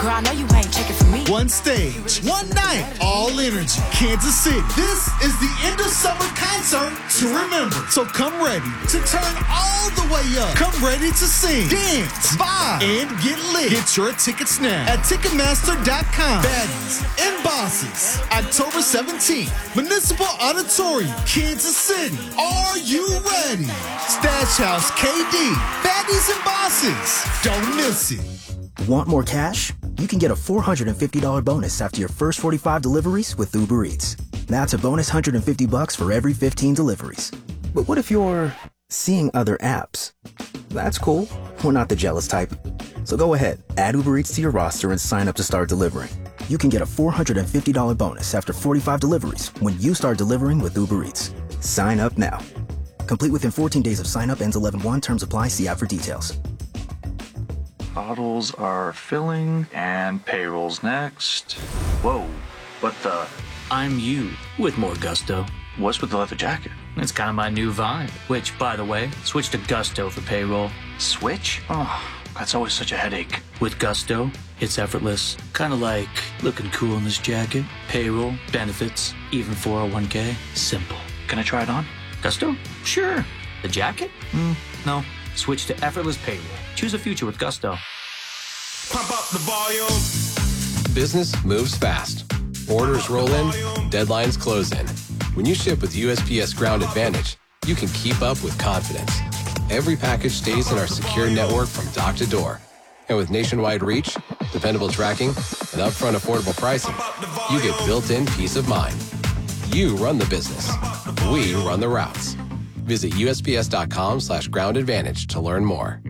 Girl, I know you ain't checking for me. One stage, one night, all energy. Kansas City. This is the end of summer concert to remember. So come ready to turn all the way up. Come ready to sing, dance, vibe, and get lit. Get your tickets now at Ticketmaster.com. Baddies and Bosses, October 17th, Municipal Auditorium, Kansas City. Are you ready? Stash House KD, Baddies and Bosses. Don't miss it. Want more cash? You can get a $450 bonus after your first 45 deliveries with Uber Eats. That's a bonus $150 for every 15 deliveries. But what if you're seeing other apps? That's cool. We're not the jealous type. So go ahead, add Uber Eats to your roster and sign up to start delivering. You can get a $450 bonus after 45 deliveries when you start delivering with Uber Eats. Sign up now. Complete within 14 days of sign up. Ends 11/1. Terms apply. See app for details. Bottles are filling, and payroll's next. Whoa, what the? I'm you with more gusto. What's with the leather jacket? It's kind of my new vibe. Which, by the way, switch to Gusto for payroll. Switch? Oh, that's always such a headache. With Gusto, it's effortless. Kind of like looking cool in this jacket. Payroll, benefits, even 401k. Simple. Can I try it on? Gusto? Sure. The jacket? No. Switch to effortless payroll. Choose a future with Gusto. Pump up the volume. Business moves fast. Orders roll in, deadlines close in. When you ship with USPS Ground Advantage, you can keep up with confidence. Every package stays in our secure network from dock to door. And with nationwide reach, dependable tracking, and upfront affordable pricing, you get built-in peace of mind. You run the business. We run the routes. Visit USPS.com/Ground Advantage to learn more.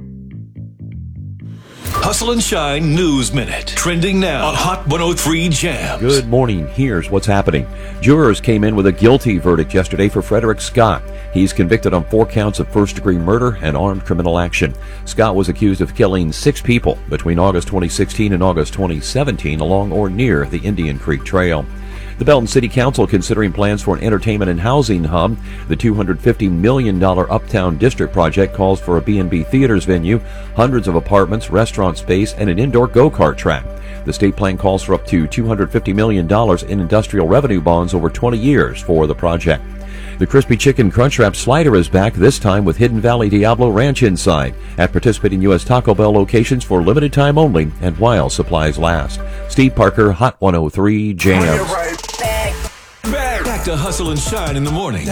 Hustle and Shine News Minute. Trending now on Hot 103 Jams. Good morning. Here's what's happening. Jurors came in with a guilty verdict yesterday for Frederick Scott. He's convicted on 4 counts of first-degree murder and armed criminal action. Scott was accused of killing 6 people between August 2016 and August 2017 along or near the Indian Creek Trail. The Belton City Council considering plans for an entertainment and housing hub. The $250 million Uptown District project calls for a B&B Theaters venue, hundreds of apartments, restaurant space, and an indoor go-kart track. The state plan calls for up to $250 million in industrial revenue bonds over 20 years for the project. The Crispy Chicken Crunchwrap Slider is back, this time with Hidden Valley Diablo Ranch inside, at participating U.S. Taco Bell locations for limited time only and while supplies last. Steve Parker, Hot 103 Jams. Back to Hustle and Shine in the morning.